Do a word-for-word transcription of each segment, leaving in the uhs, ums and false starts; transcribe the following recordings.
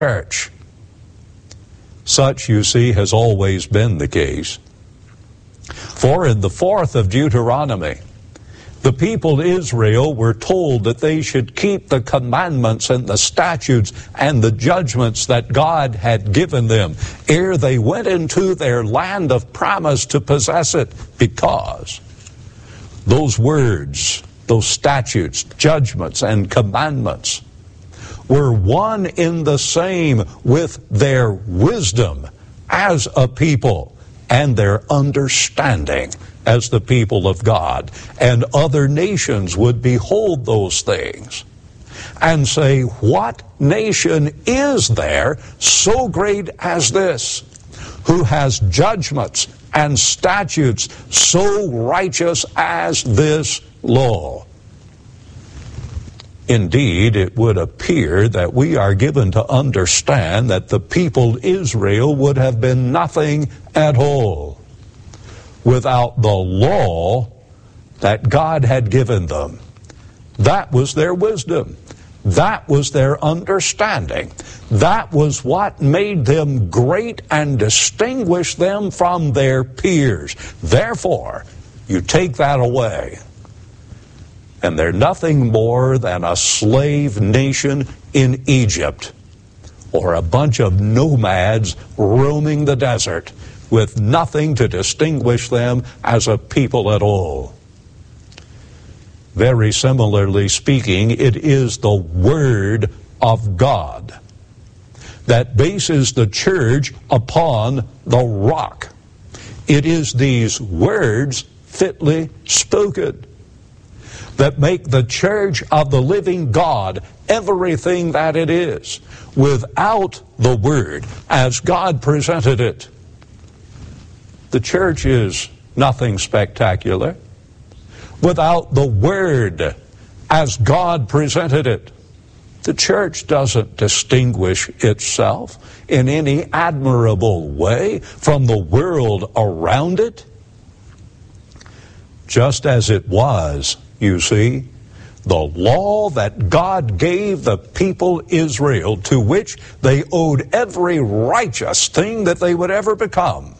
church. Such, you see, has always been the case. For in the fourth of Deuteronomy, the people Israel were told that they should keep the commandments and the statutes and the judgments that God had given them ere they went into their land of promise to possess it, because those words, those statutes, judgments, and commandments were one in the same with their wisdom as a people and their understanding as the people of God. And other nations would behold those things and say, what nation is there so great as this, who has judgments and statutes so righteous as this law? Indeed, it would appear that we are given to understand that the people Israel would have been nothing at all without the law that God had given them. That was their wisdom. That was their understanding. That was what made them great and distinguished them from their peers. Therefore, you take that away, and they're nothing more than a slave nation in Egypt, or a bunch of nomads roaming the desert with nothing to distinguish them as a people at all. Very similarly speaking, it is the Word of God that bases the church upon the rock. It is these words fitly spoken that make the church of the living God everything that it is. Without the Word as God presented it, the church is nothing spectacular. Without the Word as God presented it, the church doesn't distinguish itself in any admirable way from the world around it. Just as it was, you see, the law that God gave the people Israel, to which they owed every righteous thing that they would ever become.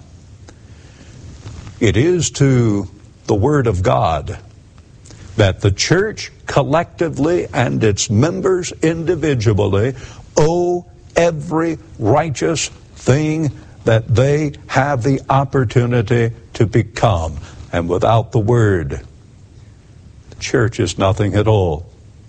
It is to the Word of God that the church collectively and its members individually owe every righteous thing that they have the opportunity to become. And without the Word, the church is nothing at all.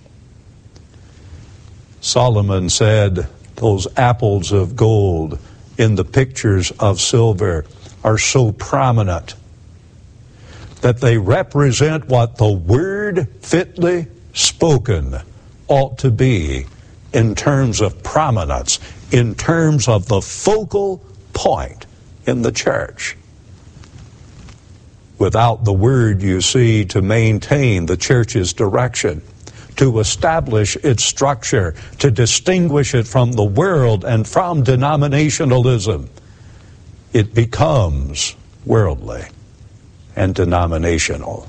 Solomon said, those apples of gold in the pictures of silver are so prominent that they represent what the Word fitly spoken ought to be in terms of prominence, in terms of the focal point in the church. Without the Word, you see, to maintain the church's direction, to establish its structure, to distinguish it from the world and from denominationalism, it becomes worldly and denominational.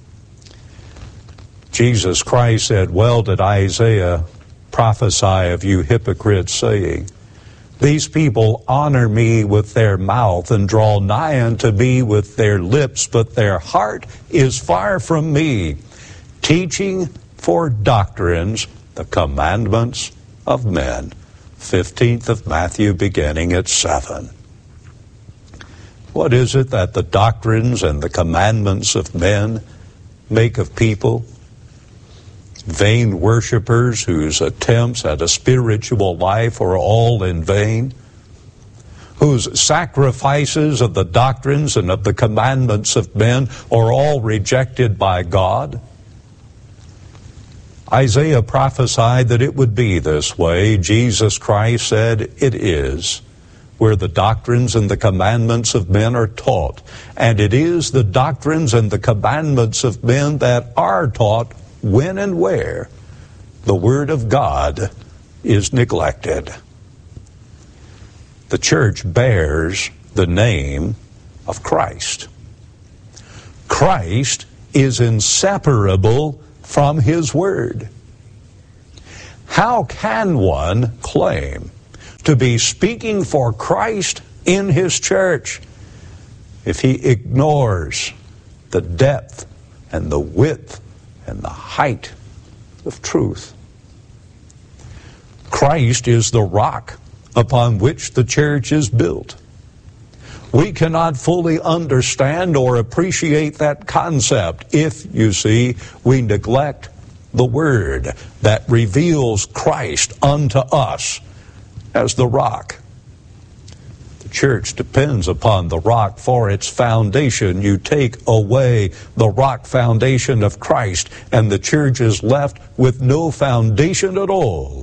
Jesus Christ said, well did Isaiah prophesy of you hypocrites, saying, these people honor me with their mouth and draw nigh unto me with their lips, but their heart is far from me, teaching for doctrines the commandments of men. fifteenth of Matthew, beginning at seven. What is it that the doctrines and the commandments of men make of people? Vain worshipers whose attempts at a spiritual life are all in vain, whose sacrifices of the doctrines and of the commandments of men are all rejected by God. Isaiah prophesied that it would be this way. Jesus Christ said it is, where the doctrines and the commandments of men are taught. And it is the doctrines and the commandments of men that are taught when and where the Word of God is neglected. The church bears the name of Christ. Christ is inseparable from His Word. How can one claim to be speaking for Christ in his church if he ignores the depth and the width and the height of truth? Christ is the rock upon which the church is built. We cannot fully understand or appreciate that concept if, you see, we neglect the Word that reveals Christ unto us as the rock. The church depends upon the rock for its foundation. You take away the rock foundation of Christ, and the church is left with no foundation at all.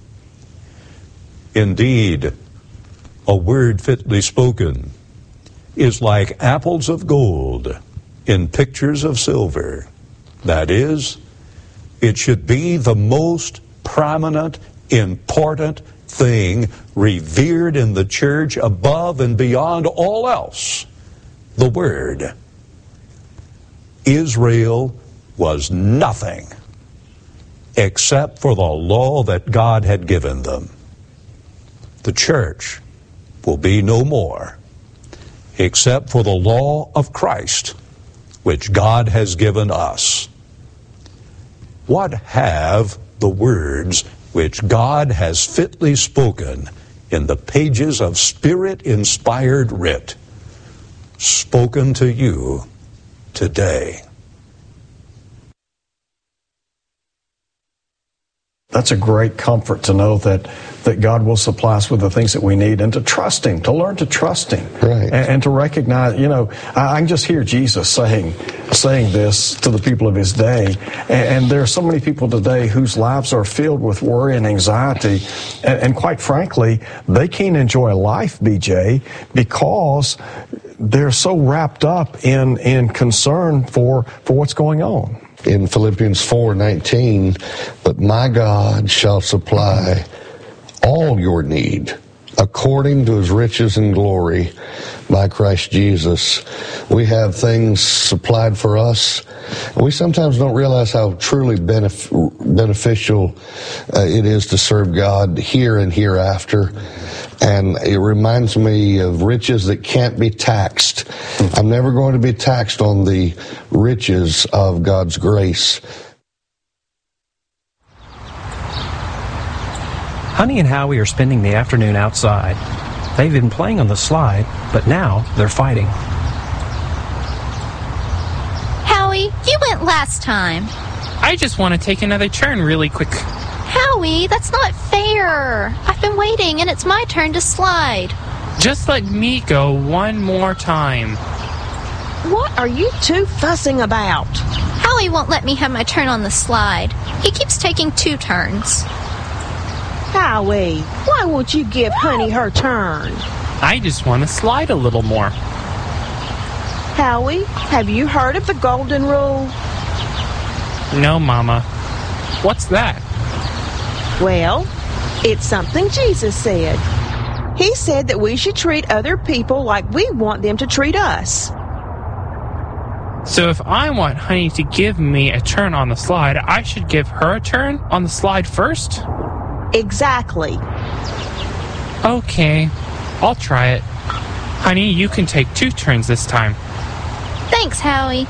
Indeed, a word fitly spoken is like apples of gold in pictures of silver. That is, it should be the most prominent, important thing revered in the church above and beyond all else, the Word. Israel was nothing except for the law that God had given them. The church will be no more except for the law of Christ, which God has given us. What have the words which God has fitly spoken in the pages of Spirit-inspired writ spoken to you today? That's a great comfort to know that, that God will supply us with the things that we need, and to trust Him, to learn to trust Him, right. and, and to recognize, you know, I, I can just hear Jesus saying saying this to the people of His day, and, and there are so many people today whose lives are filled with worry and anxiety, and, and quite frankly, they can't enjoy life, B J, because they're so wrapped up in, in concern for, for what's going on. In Philippians four nineteen, but my God shall supply all your need according to His riches and glory by Christ Jesus. We have things supplied for us. We sometimes don't realize how truly benef- beneficial uh, it is to serve God here and hereafter. And it reminds me of riches that can't be taxed. I'm never going to be taxed on the riches of God's grace. Honey and Howie are spending the afternoon outside. They've been playing on the slide, but now they're fighting. Howie, you went last time. I just want to take another turn really quick. Howie, that's not fair. I've been waiting, and it's my turn to slide. Just let me go one more time. What are you two fussing about? Howie won't let me have my turn on the slide. He keeps taking two turns. Howie, why won't you give Honey her turn? I just want to slide a little more. Howie, have you heard of the golden rule? No, Mama. What's that? Well, it's something Jesus said. He said that we should treat other people like we want them to treat us. So if I want Honey to give me a turn on the slide, I should give her a turn on the slide first? Exactly. Okay, I'll try it. Honey, you can take two turns this time. Thanks, Howie.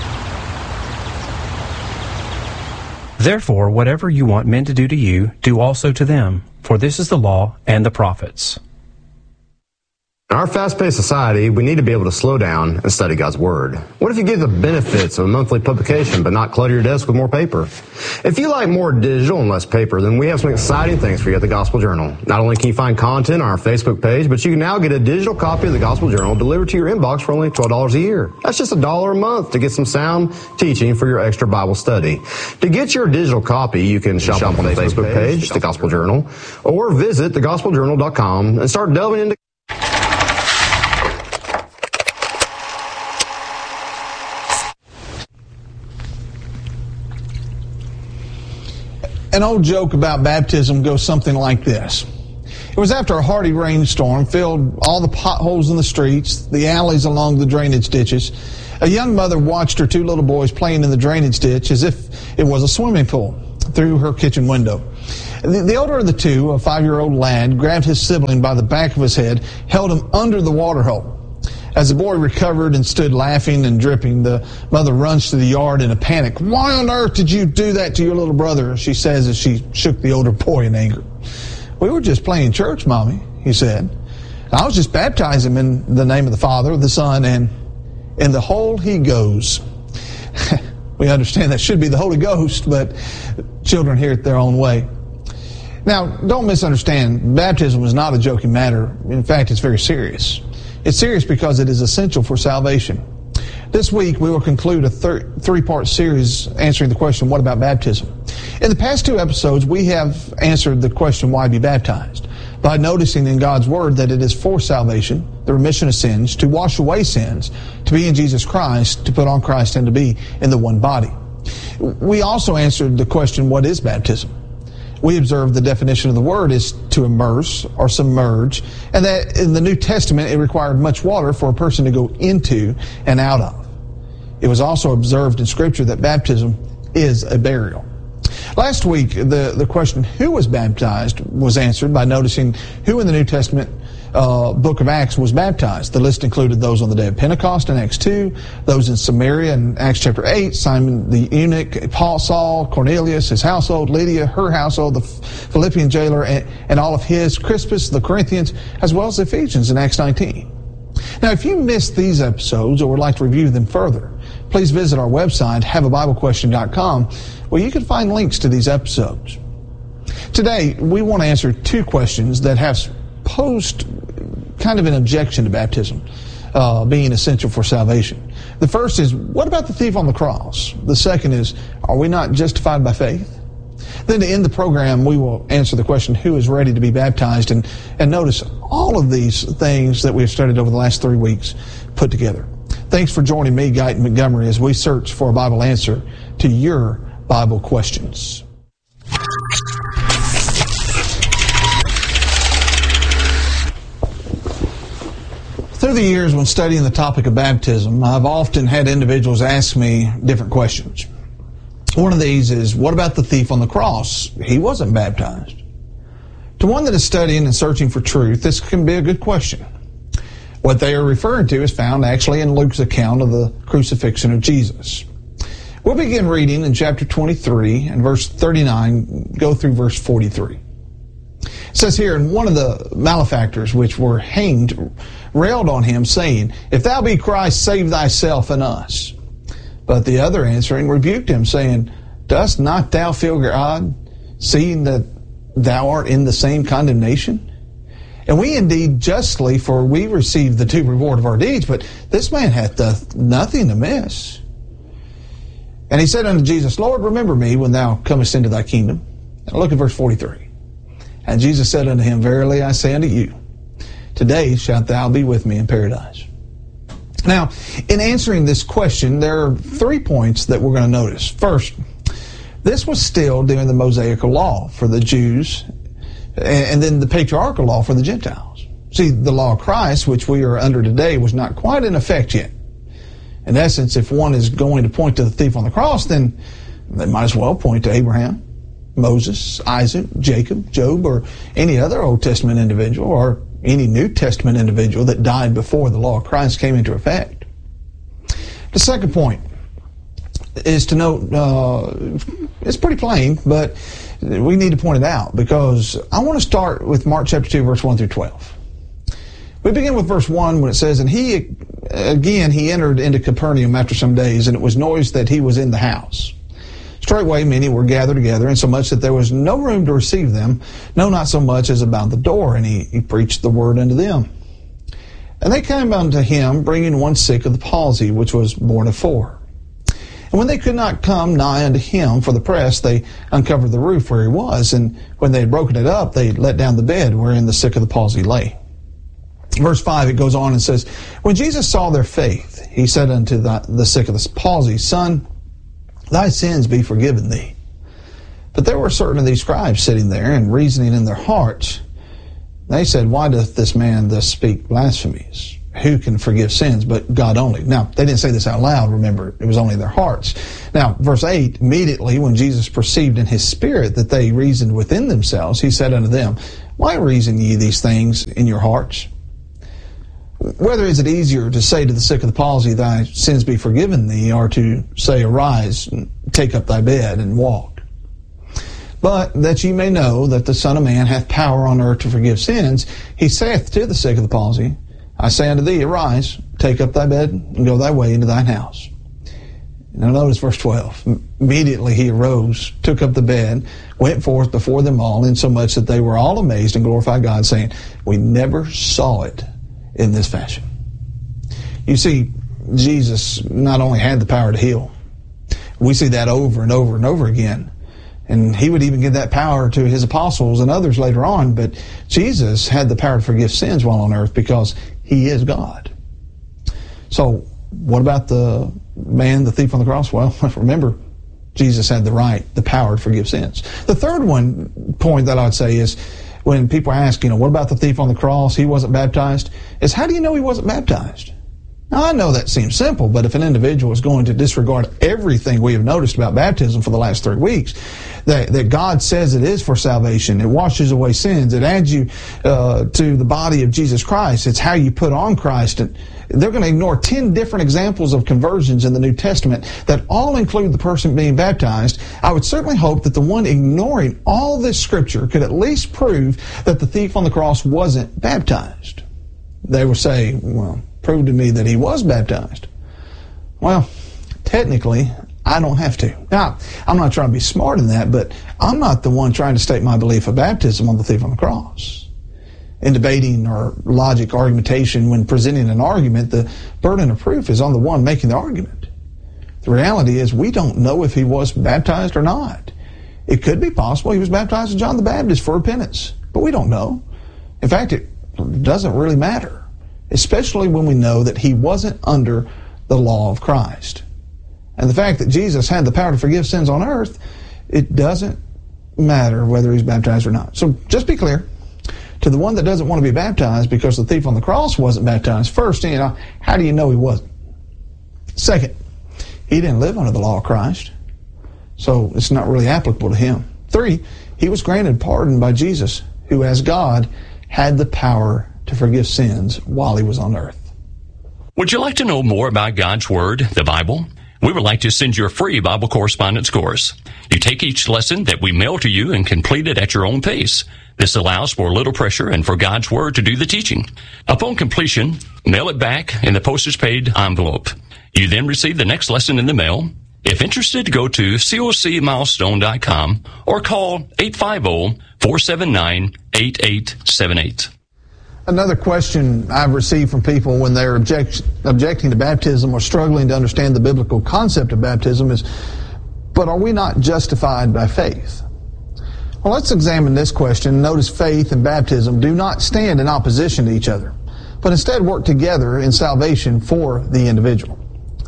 Therefore, whatever you want men to do to you, do also to them, for this is the law and the prophets. In our fast-paced society, we need to be able to slow down and study God's Word. What if you get the benefits of a monthly publication but not clutter your desk with more paper? If you like more digital and less paper, then we have some exciting things for you at the Gospel Journal. Not only can you find content on our Facebook page, but you can now get a digital copy of the Gospel Journal delivered to your inbox for only twelve dollars a year. That's just a dollar a month to get some sound teaching for your extra Bible study. To get your digital copy, you can shop, shop on the Facebook page, page the Gospel Journal, or visit the gospel journal dot com and start delving into An old joke about baptism goes something like this. It was after a hearty rainstorm filled all the potholes in the streets, the alleys along the drainage ditches. A young mother watched her two little boys playing in the drainage ditch as if it was a swimming pool through her kitchen window. The, the older of the two, a five-year-old lad, grabbed his sibling by the back of his head, held him under the water hole. As the boy recovered and stood laughing and dripping, the mother runs to the yard in a panic. "Why on earth did you do that to your little brother?" she says as she shook the older boy in anger. "We were just playing church, Mommy," he said. "I was just baptizing him in the name of the Father, the Son, and in the hole he goes." We understand that should be the Holy Ghost, but children hear it their own way. Now, don't misunderstand. Baptism is not a joking matter. In fact, it's very serious. It's serious because it is essential for salvation. This week, we will conclude a thir- three-part series answering the question, what about baptism? In the past two episodes, we have answered the question, why be baptized? By noticing in God's Word that it is for salvation, the remission of sins, to wash away sins, to be in Jesus Christ, to put on Christ, and to be in the one body. We also answered the question, what is baptism? We observed the definition of the word is to immerse or submerge, and that in the New Testament it required much water for a person to go into and out of. It was also observed in Scripture that baptism is a burial. Last week, the, the question, who was baptized, was answered by noticing who in the New Testament uh, book of Acts was baptized. The list included those on the day of Pentecost in Acts two, those in Samaria in Acts chapter eight, Simon the eunuch, Paul, Saul, Cornelius, his household, Lydia, her household, the Philippian jailer, and, and all of his, Crispus, the Corinthians, as well as the Ephesians in Acts nineteen. Now, if you missed these episodes or would like to review them further, please visit our website, have a bible question dot com, where you can find links to these episodes. Today, we want to answer two questions that have posed kind of an objection to baptism uh, being essential for salvation. The first is, what about the thief on the cross? The second is, are we not justified by faith? Then to end the program, we will answer the question, who is ready to be baptized? And, and notice all of these things that we've studied over the last three weeks put together. Thanks for joining me, Guyton Montgomery, as we search for a Bible answer to your Bible questions. Through the years when studying the topic of baptism, I've often had individuals ask me different questions. One of these is, what about the thief on the cross? He wasn't baptized. To one that is studying and searching for truth, this can be a good question. What they are referring to is found actually in Luke's account of the crucifixion of Jesus. We'll begin reading in chapter twenty-three and verse thirty-nine, go through verse forty-three. It says here, and one of the malefactors which were hanged railed on him, saying, If thou be Christ, save thyself and us. But the other answering rebuked him, saying, Dost not thou fear God, seeing that thou art in the same condemnation? And we indeed justly, for we receive the due reward of our deeds, but this man hath doth nothing amiss. And he said unto Jesus, Lord, remember me when thou comest into thy kingdom. Now look at verse forty-three. And Jesus said unto him, Verily I say unto you, today shalt thou be with me in paradise. Now, in answering this question, there are three points that we're going to notice. First, this was still during the Mosaical law for the Jews, and then the patriarchal law for the Gentiles. See, the law of Christ, which we are under today, was not quite in effect yet. In essence, if one is going to point to the thief on the cross, then they might as well point to Abraham, Moses, Isaac, Jacob, Job, or any other Old Testament individual, or any New Testament individual that died before the law of Christ came into effect. The second point is to note, uh, it's pretty plain, but we need to point it out because I want to start with Mark chapter two, verse one through twelve. We begin with verse one when it says, And he, again, he entered into Capernaum after some days, and it was noised that he was in the house. Straightway many were gathered together, insomuch that there was no room to receive them, no, not so much as about the door, and he, he preached the word unto them. And they came unto him, bringing one sick of the palsy, which was borne of four. And when they could not come nigh unto him for the press, they uncovered the roof where he was, and when they had broken it up, they let down the bed wherein the sick of the palsy lay. Verse five, it goes on and says, When Jesus saw their faith, he said unto the, the sick of the palsy, Son, thy sins be forgiven thee. But there were certain of these scribes sitting there, and reasoning in their hearts. They said, Why doth this man thus speak blasphemies? who can forgive sins but God only. Now, they didn't say this out loud, remember, it was only in their hearts. Now, verse eight, immediately when Jesus perceived in his spirit that they reasoned within themselves, he said unto them, Why reason ye these things in your hearts? Whether is it easier to say to the sick of the palsy, Thy sins be forgiven thee, or to say, Arise, and take up thy bed, and walk? But that ye may know that the Son of Man hath power on earth to forgive sins, he saith to the sick of the palsy, I say unto thee, Arise, take up thy bed, and go thy way into thine house. Now notice verse twelve. Immediately he arose, took up the bed, went forth before them all, insomuch that they were all amazed and glorified God, saying, We never saw it in this fashion. You see, Jesus not only had the power to heal, we see that over and over and over again. And he would even give that power to his apostles and others later on. But Jesus had the power to forgive sins while on earth because he is God. So what about the man, the thief on the cross? Well, remember, Jesus had the right, the power to forgive sins. The third one point that I'd say is when people ask, you know, what about the thief on the cross? He wasn't baptized. Is how do you know he wasn't baptized? Now, I know that seems simple, but if an individual is going to disregard everything we have noticed about baptism for the last three weeks, that, that God says it is for salvation, it washes away sins, it adds you uh, to the body of Jesus Christ, it's how you put on Christ, and they're going to ignore ten different examples of conversions in the New Testament that all include the person being baptized. I would certainly hope that the one ignoring all this Scripture could at least prove that the thief on the cross wasn't baptized. They would say, well, prove to me that he was baptized. Well, technically, I don't have to. Now, I'm not trying to be smart in that, but I'm not the one trying to state my belief of baptism on the thief on the cross. In debating or logic argumentation, when presenting an argument, the burden of proof is on the one making the argument. The reality is we don't know if he was baptized or not. It could be possible he was baptized as John the Baptist for repentance, but we don't know. In fact, it doesn't really matter, especially when we know that he wasn't under the law of Christ. And the fact that Jesus had the power to forgive sins on earth, it doesn't matter whether he's baptized or not. So just be clear. To the one that doesn't want to be baptized because the thief on the cross wasn't baptized, first, you know, how do you know he wasn't? Second, he didn't live under the law of Christ, so it's not really applicable to him. Three, he was granted pardon by Jesus, who as God had the power to forgive sins while he was on earth. Would you like to know more about God's Word, the Bible? We would like to send you a free Bible correspondence course. You take each lesson that we mail to you and complete it at your own pace. This allows for little pressure and for God's Word to do the teaching. Upon completion, mail it back in the postage-paid envelope. You then receive the next lesson in the mail. If interested, go to coc milestone dot com or call eight five zero, four seven nine, eight eight seven eight. Another question I've received from people when they're object, objecting to baptism or struggling to understand the biblical concept of baptism is, but are we not justified by faith? Well, let's examine this question. Notice faith and baptism do not stand in opposition to each other, but instead work together in salvation for the individual.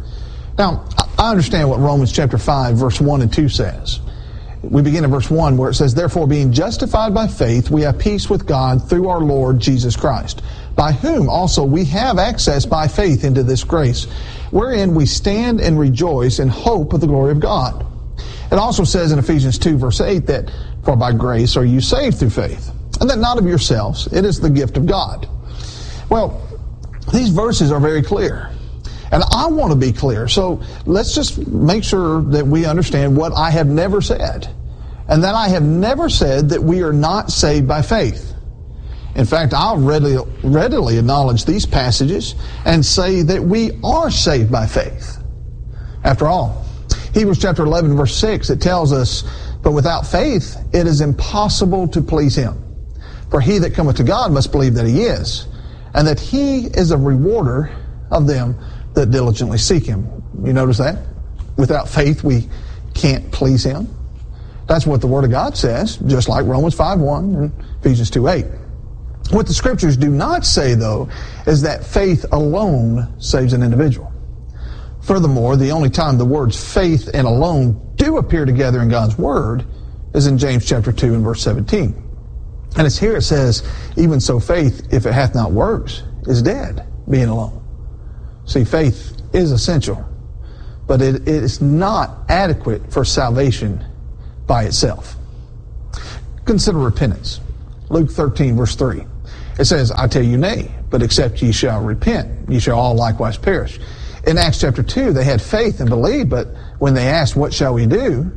Now, I understand what Romans chapter five, verse one and two says. We begin in verse one where it says, Therefore, being justified by faith, we have peace with God through our Lord Jesus Christ, by whom also we have access by faith into this grace, wherein we stand and rejoice in hope of the glory of God. It also says in Ephesians two, verse eight, that, For by grace are you saved through faith, and that not of yourselves, it is the gift of God. Well, these verses are very clear. And I want to be clear, so let's just make sure that we understand what I have never said. And that I have never said that we are not saved by faith. In fact, I'll readily, readily acknowledge these passages and say that we are saved by faith. After all, Hebrews chapter eleven, verse six, it tells us, But without faith it is impossible to please Him. For he that cometh to God must believe that He is, and that He is a rewarder of them that diligently seek Him. You notice that? Without faith, we can't please Him. That's what the Word of God says, just like Romans five one and Ephesians two eight. What the Scriptures do not say, though, is that faith alone saves an individual. Furthermore, the only time the words faith and alone do appear together in God's Word is in James chapter two and verse seventeen. And it's here it says, Even so faith, if it hath not works, is dead. being alone. See, faith is essential, but it, it is not adequate for salvation by itself. Consider repentance. Luke thirteen, verse three. It says, I tell you nay, but except ye shall repent, ye shall all likewise perish. In Acts chapter two, they had faith and believed, but when they asked, what shall we do?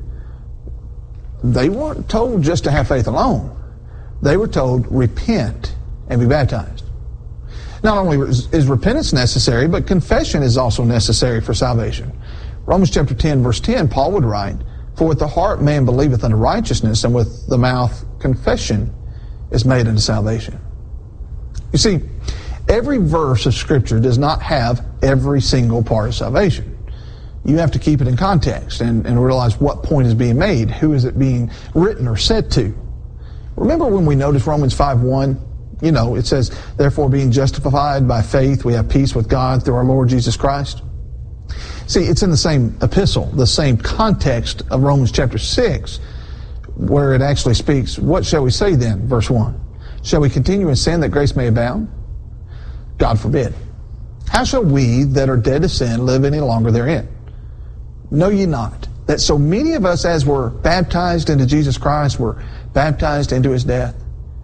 They weren't told just to have faith alone. They were told, repent and be baptized. Not only is, is repentance necessary, but confession is also necessary for salvation. Romans chapter ten, verse ten, Paul would write, for with the heart man believeth unto righteousness, and with the mouth confession is made unto salvation. You see, every verse of Scripture does not have every single part of salvation. You have to keep it in context and, and realize what point is being made. Who is it being written or said to? Remember when we noticed Romans five one? You know, it says, therefore being justified by faith, we have peace with God through our Lord Jesus Christ. See, it's in the same epistle, the same context of Romans chapter six, where it actually speaks, what shall we say then? Verse one. Shall we continue in sin that grace may abound? God forbid. How shall we that are dead to sin live any longer therein? Know ye not that so many of us as were baptized into Jesus Christ were baptized into his death?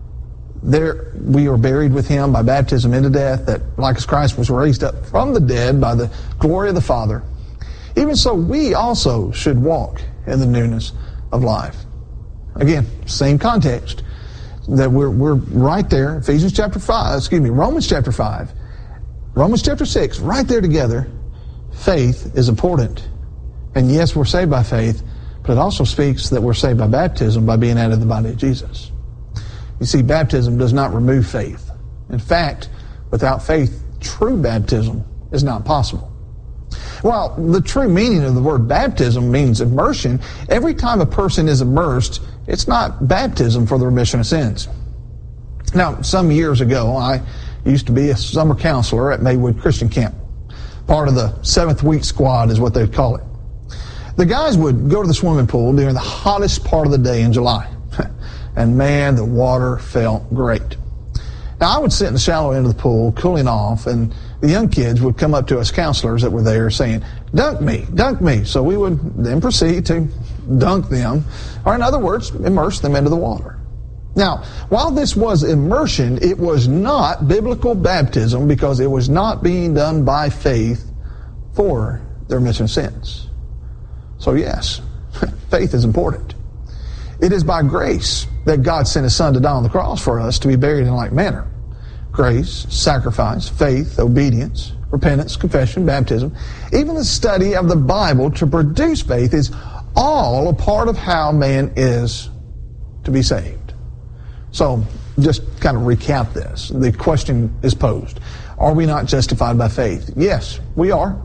There we are buried with him by baptism into death, that like as Christ was raised up from the dead by the glory of the Father, even so we also should walk in the newness of life. Again, same context. That we're we're right there, Ephesians chapter five, excuse me, Romans chapter five, Romans chapter six, right there together. Faith is important. And yes, we're saved by faith, but it also speaks that we're saved by baptism, by being added to the body of Jesus. You see, baptism does not remove faith. In fact, without faith, true baptism is not possible. While the true meaning of the word baptism means immersion, every time a person is immersed, it's not baptism for the remission of sins. Now, some years ago, I used to be a summer counselor at Maywood Christian Camp. Part of the seventh week squad is what they'd call it. The guys would go to the swimming pool during the hottest part of the day in July. And man, the water felt great. Now, I would sit in the shallow end of the pool, cooling off, and the young kids would come up to us counselors that were there saying, dunk me, dunk me. So we would then proceed to dunk them, or in other words, immerse them into the water. Now, while this was immersion, it was not biblical baptism because it was not being done by faith for their remission of sins. So yes, faith is important. It is by grace that God sent his Son to die on the cross for us to be buried in like manner. Grace, sacrifice, faith, obedience, repentance, confession, baptism, even the study of the Bible to produce faith is all a part of how man is to be saved. So, just kind of recap this. The question is posed. Are we not justified by faith? Yes, we are,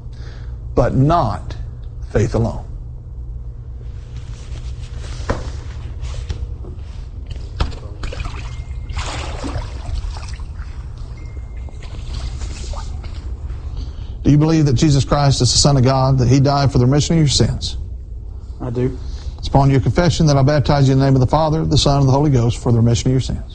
but not faith alone. Do you believe that Jesus Christ is the Son of God, that he died for the remission of your sins? I do. It's upon your confession that I baptize you in the name of the Father, the Son, and the Holy Ghost for the remission of your sins.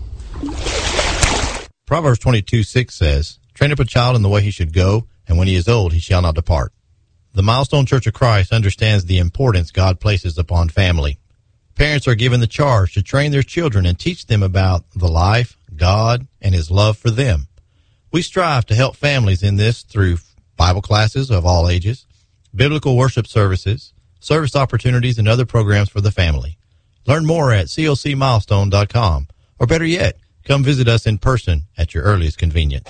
Proverbs twenty-two six says, train up a child in the way he should go, and when he is old, he shall not depart. The Milestone Church of Christ understands the importance God places upon family. Parents are given the charge to train their children and teach them about the life, God, and his love for them. We strive to help families in this through Bible classes of all ages, biblical worship services, service opportunities, and other programs for the family. Learn more at C L C milestone dot com, or better yet, come visit us in person at your earliest convenience.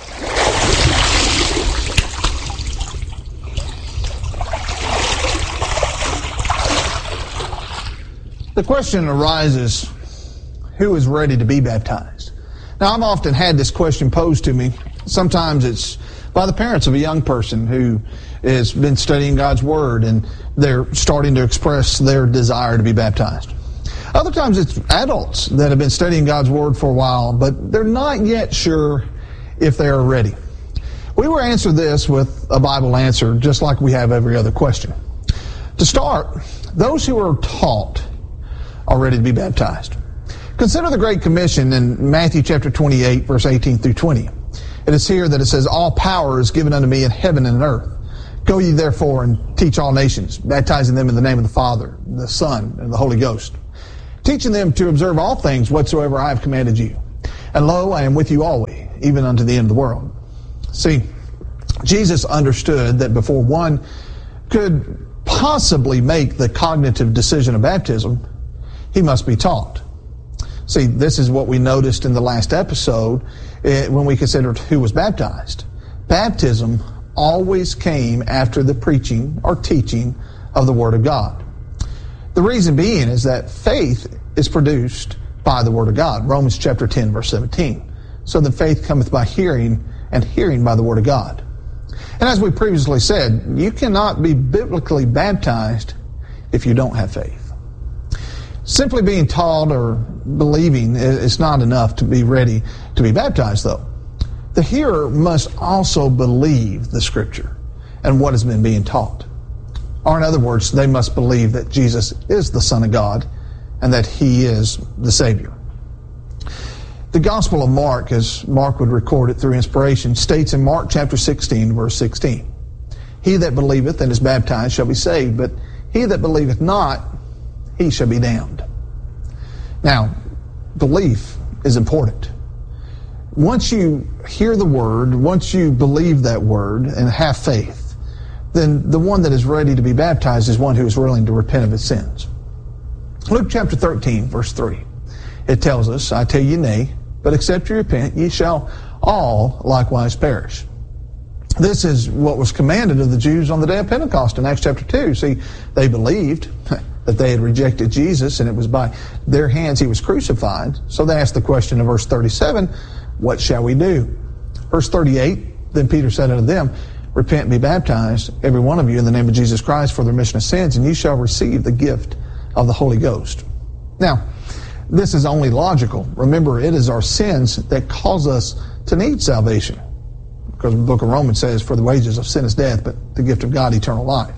The question arises, who is ready to be baptized? Now, I've often had this question posed to me. Sometimes it's by the parents of a young person who has been studying God's Word and they're starting to express their desire to be baptized. Other times it's adults that have been studying God's Word for a while, but they're not yet sure if they are ready. We will answer this with a Bible answer, just like we have every other question. To start, those who are taught are ready to be baptized. Consider the Great Commission in Matthew chapter twenty-eight, verse eighteen through twenty. It is here that it says, all power is given unto me in heaven and in earth. Go ye therefore and teach all nations, baptizing them in the name of the Father, the Son, and the Holy Ghost, teaching them to observe all things whatsoever I have commanded you. And lo, I am with you always, even unto the end of the world. See, Jesus understood that before one could possibly make the cognitive decision of baptism, he must be taught. See, this is what we noticed in the last episode when we considered who was baptized. Baptism always came after the preaching or teaching of the Word of God. The reason being is that faith is produced by the Word of God. Romans chapter ten, verse seventeen. So then faith cometh by hearing, and hearing by the Word of God. And as we previously said, you cannot be biblically baptized if you don't have faith. Simply being taught or believing is not enough to be ready to be baptized, though. The hearer must also believe the Scripture and what has been being taught. Or in other words, they must believe that Jesus is the Son of God and that He is the Savior. The Gospel of Mark, as Mark would record it through inspiration, states in Mark chapter sixteen, verse sixteen, he that believeth and is baptized shall be saved, but he that believeth not, he shall be damned. Now, belief is important. Once you hear the Word, once you believe that Word and have faith, then the one that is ready to be baptized is one who is willing to repent of his sins. Luke chapter thirteen, verse three. It tells us, I tell you nay, but except you repent, ye shall all likewise perish. This is what was commanded of the Jews on the day of Pentecost in Acts chapter two. See, they believed that they had rejected Jesus, and it was by their hands he was crucified. So they asked the question in verse thirty-seven, what shall we do? Verse thirty-eight, then Peter said unto them, repent and be baptized, every one of you, in the name of Jesus Christ for the remission of sins, and ye shall receive the gift of the Holy Ghost. Now, this is only logical. Remember, it is our sins that cause us to need salvation. Because the book of Romans says, for the wages of sin is death, but the gift of God, eternal life.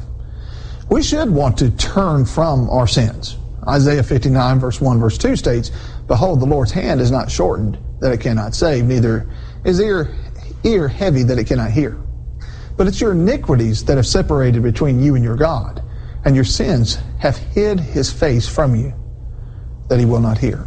We should want to turn from our sins. Isaiah fifty-nine, verse one, verse two states, behold, the Lord's hand is not shortened, that it cannot save, neither is ear, ear heavy, that it cannot hear. But it's your iniquities that have separated between you and your God, and your sins have hid his face from you, that he will not hear.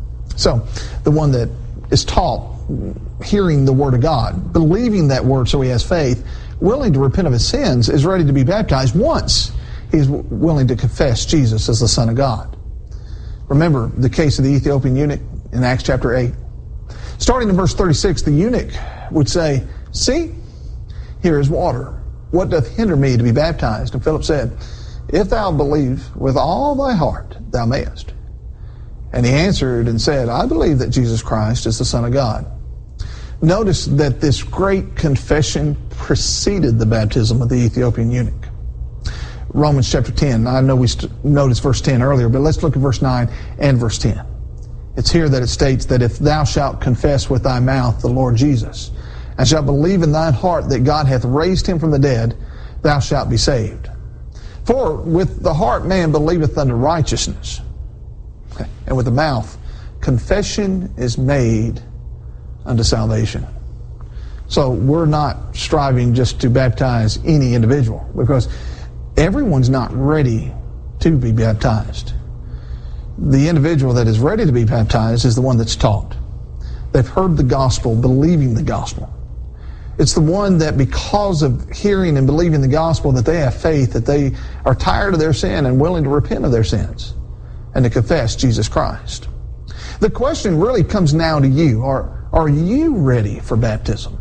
So, the one that is taught, hearing the Word of God, believing that Word so he has faith, willing to repent of his sins, is ready to be baptized once he's willing to confess Jesus as the Son of God. Remember the case of the Ethiopian eunuch in Acts chapter eight. Starting in verse thirty-six, the eunuch would say, see, here is water. What doth hinder me to be baptized? And Philip said, if thou believe with all thy heart, thou mayest. And he answered and said, I believe that Jesus Christ is the Son of God. Notice that this great confession preceded the baptism of the Ethiopian eunuch. Romans chapter ten. I know we st- noticed verse ten earlier, but let's look at verse nine and verse ten. It's here that it states that if thou shalt confess with thy mouth the Lord Jesus, and shalt believe in thine heart that God hath raised him from the dead, thou shalt be saved. For with the heart man believeth unto righteousness, and with the mouth confession is made unto salvation. So we're not striving just to baptize any individual, because everyone's not ready to be baptized. The individual that is ready to be baptized is the one that's taught. They've heard the gospel, believing the gospel. It's the one that because of hearing and believing the gospel that they have faith, that they are tired of their sin and willing to repent of their sins and to confess Jesus Christ. The question really comes now to you. Are, are you ready for baptism?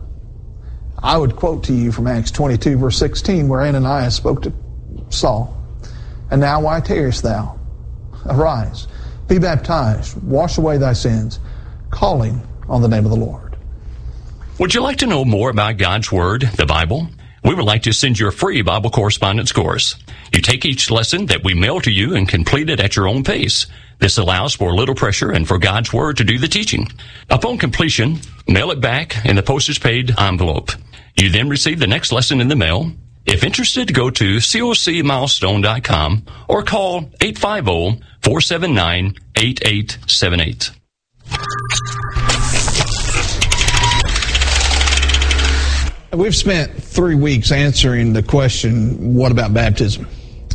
I would quote to you from Acts twenty-two, verse sixteen, where Ananias spoke to Saul, and now why tarriest thou? Arise, be baptized, wash away thy sins, calling on the name of the Lord. Would you like to know more about God's Word, the Bible? We would like to send you a free Bible correspondence course. You take each lesson that we mail to you and complete it at your own pace. This allows for little pressure and for God's Word to do the teaching. Upon completion, mail it back in the postage-paid envelope. You then receive the next lesson in the mail. If interested, go to coc milestone dot com or call eight five zero, four seven nine, eight eight seven eight. We've spent three weeks answering the question, what about baptism?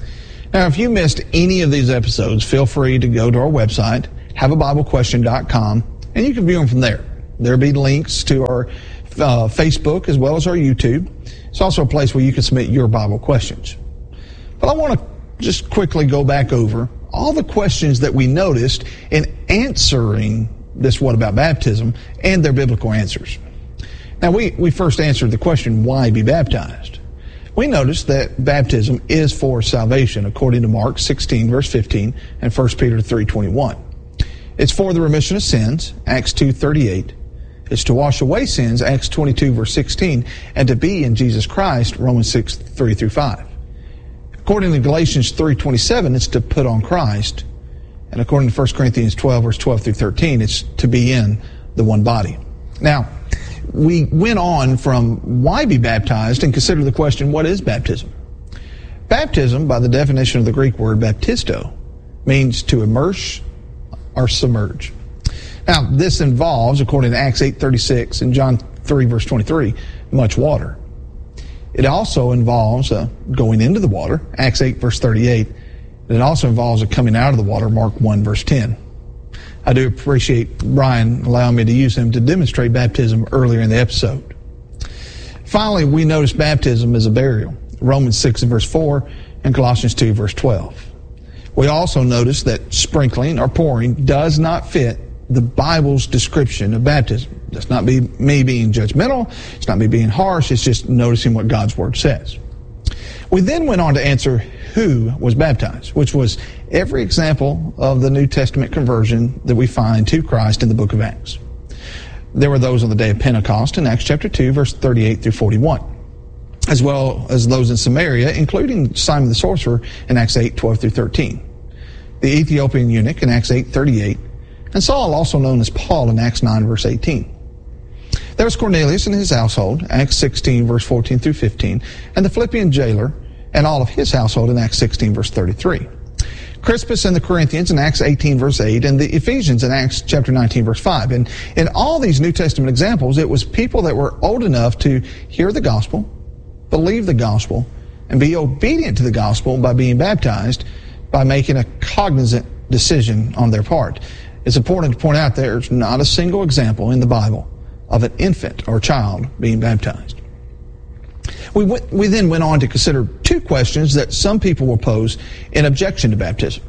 Now, if you missed any of these episodes, feel free to go to our website, have a bible question dot com, and you can view them from there. There'll be links to our uh, Facebook as well as our YouTube. It's also a place where you can submit your Bible questions. But I want to just quickly go back over all the questions that we noticed in answering this what about baptism and their biblical answers. Now, we, we first answered the question, why be baptized? We noticed that baptism is for salvation, according to Mark sixteen, verse fifteen, and First Peter three twenty-one. It's for the remission of sins, Acts two thirty-eight. It's to wash away sins, Acts twenty-two, verse sixteen, and to be in Jesus Christ, Romans six, three through five. According to Galatians three twenty-seven, it's to put on Christ. And according to First Corinthians twelve, verse twelve through thirteen, it's to be in the one body. Now, we went on from why be baptized and considered the question, what is baptism? Baptism, by the definition of the Greek word baptisto, means to immerse or submerge. Now, this involves, according to Acts eight thirty-six and John three, verse twenty-three, much water. It also involves uh, going into the water, Acts eight, verse thirty-eight. And it also involves a coming out of the water, Mark one, verse ten. I do appreciate Brian allowing me to use him to demonstrate baptism earlier in the episode. Finally, we noticed baptism as a burial, Romans six, verse four, and Colossians two, verse twelve. We also noticed that sprinkling or pouring does not fit the Bible's description of baptism. That's not be me being judgmental. It's not me being harsh. It's just noticing what God's Word says. We then went on to answer who was baptized, which was every example of the New Testament conversion that we find to Christ in the book of Acts. There were those on the day of Pentecost in Acts chapter two, verse thirty-eight through forty-one, as well as those in Samaria, including Simon the sorcerer in Acts eight, twelve through thirteen, the Ethiopian eunuch in Acts eight, thirty-eight, and Saul, also known as Paul, in Acts nine, verse eighteen. There was Cornelius and his household, Acts sixteen, verse fourteen through fifteen, and the Philippian jailer and all of his household in Acts sixteen, verse thirty-three. Crispus and the Corinthians in Acts eighteen, verse eight, and the Ephesians in Acts chapter nineteen, verse five. And in all these New Testament examples, it was people that were old enough to hear the gospel, believe the gospel, and be obedient to the gospel by being baptized, by making a cognizant decision on their part. It's important to point out there's not a single example in the Bible of an infant or child being baptized. We, went, we then went on to consider two questions that some people will pose in objection to baptism.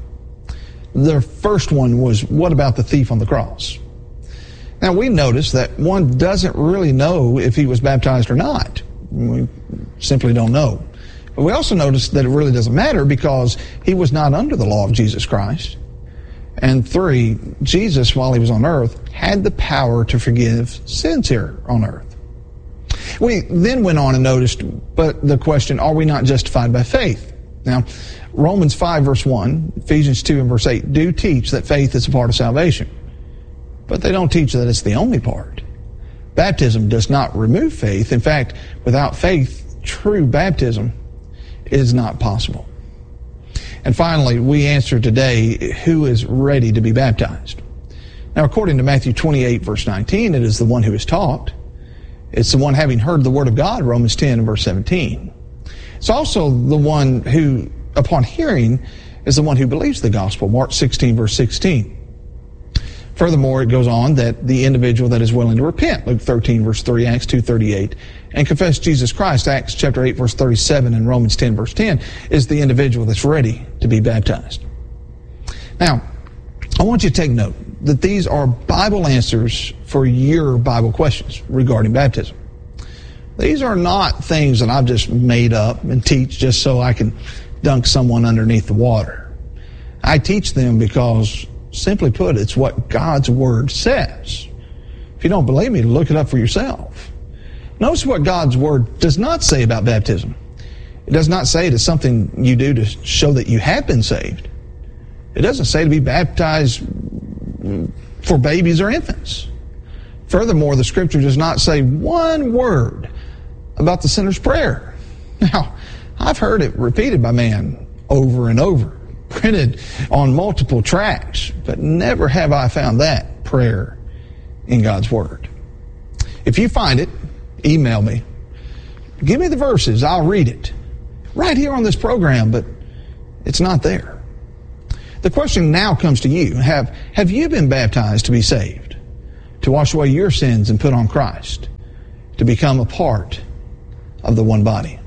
The first one was, what about the thief on the cross? Now, we noticed that one doesn't really know if he was baptized or not. We simply don't know. But we also noticed that it really doesn't matter because he was not under the law of Jesus Christ. And three, Jesus, while he was on earth, had the power to forgive sins here on earth. We then went on and noticed, but the question, are we not justified by faith? Now, Romans five, verse one, Ephesians two, and verse eight do teach that faith is a part of salvation. But they don't teach that it's the only part. Baptism does not remove faith. In fact, without faith, true baptism is not possible. And finally, we answer today, who is ready to be baptized? Now, according to Matthew twenty-eight, verse nineteen, it is the one who is taught. It's the one having heard the word of God, Romans ten and verse seventeen. It's also the one who, upon hearing, is the one who believes the gospel, Mark sixteen, verse sixteen. Furthermore, it goes on that the individual that is willing to repent, Luke thirteen, verse three, Acts two, thirty-eight, and confess Jesus Christ, Acts chapter eight, verse thirty-seven, and Romans ten, verse ten, is the individual that's ready to be baptized. Now, I want you to take note that these are Bible answers for your Bible questions regarding baptism. These are not things that I've just made up and teach just so I can dunk someone underneath the water. I teach them because, simply put, it's what God's Word says. If you don't believe me, look it up for yourself. Notice what God's Word does not say about baptism. It does not say it is something you do to show that you have been saved. It doesn't say to be baptized for babies or infants. Furthermore, the Scripture does not say one word about the sinner's prayer. Now, I've heard it repeated by man over and over, printed on multiple tracts, but never have I found that prayer in God's Word. If you find it, email me. Give me the verses. I'll read it. Right here on this program, but it's not there. The question now comes to you. Have, have you been baptized to be saved? To wash away your sins and put on Christ? To become a part of the one body?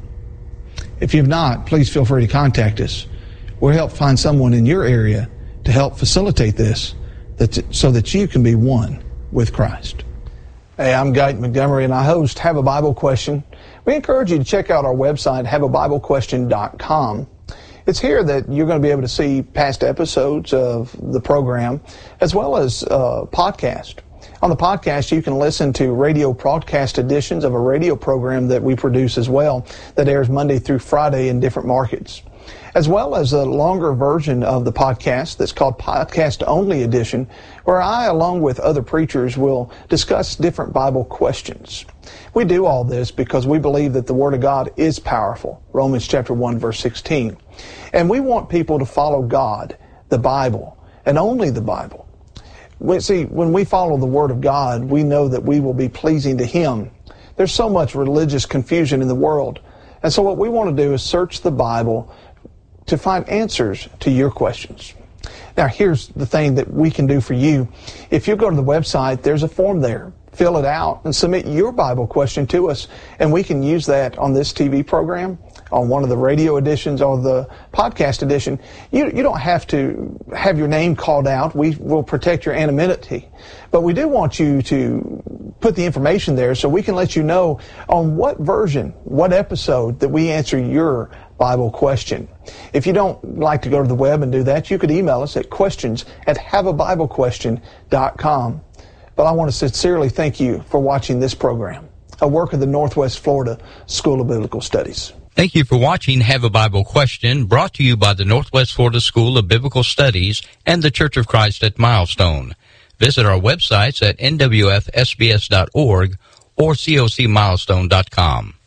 If you've not, please feel free to contact us. We'll help find someone in your area to help facilitate this that, so that you can be one with Christ. Hey, I'm Guyton Montgomery, and I host Have a Bible Question. We encourage you to check out our website, have a bible question dot com. It's here that you're going to be able to see past episodes of the program, as well as uh, podcast. On the podcast, you can listen to radio broadcast editions of a radio program that we produce as well, that airs Monday through Friday in different markets, as well as a longer version of the podcast that's called Podcast Only Edition, where I, along with other preachers, will discuss different Bible questions. We do all this because we believe that the Word of God is powerful, Romans chapter one, verse sixteen. And we want people to follow God, the Bible, and only the Bible. We, see, when we follow the Word of God, we know that we will be pleasing to Him. There's so much religious confusion in the world. And so what we want to do is search the Bible to find answers to your questions. Now, here's the thing that we can do for you. If you go to the website, there's a form there. Fill it out and submit your Bible question to us, and we can use that on this T V program, on one of the radio editions, or the podcast edition. You, you don't have to have your name called out. We will protect your anonymity. But we do want you to put the information there so we can let you know on what version, what episode that we answer your Bible question. If you don't like to go to the web and do that, you could email us at questions at have a bible question dot com. But I want to sincerely thank you for watching this program, a work of the Northwest Florida School of Biblical Studies. Thank you for watching Have a Bible Question, brought to you by the Northwest Florida School of Biblical Studies and the Church of Christ at Milestone. Visit our websites at n w f s b s dot org or c o c milestone dot com.